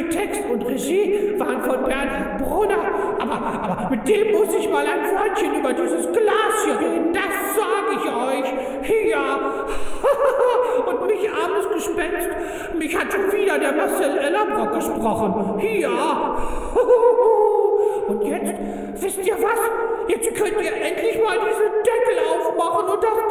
Text und Regie waren von Bernhard Brunner. Aber mit dem muss ich mal ein Wörtchen über dieses Glas hier reden, das sage ich euch. Ja. Und mich, armes Gespenst, mich hat schon wieder der Marcel Ellerbrock gesprochen. Ja. Und jetzt, wisst ihr was? Jetzt könnt ihr endlich mal diese Deckel aufmachen und das